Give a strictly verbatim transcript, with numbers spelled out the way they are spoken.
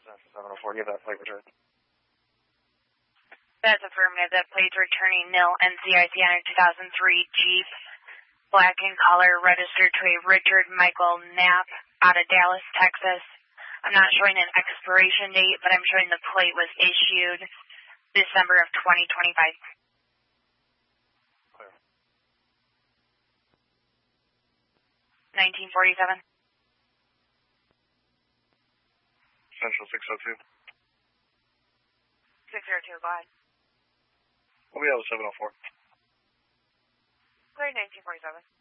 seven oh four, give that plate return. That's affirmative. That plate's returning nil. N C I C on a two thousand three Jeep, black in color, registered to a Richard Michael Knapp out of Dallas, Texas. I'm not showing an expiration date, but I'm showing the plate was issued December of twenty twenty-five. Clear. nineteen forty-seven. Central six oh two. six oh two, go ahead. We'll be out of seven oh four. Clear nineteen forty-seven.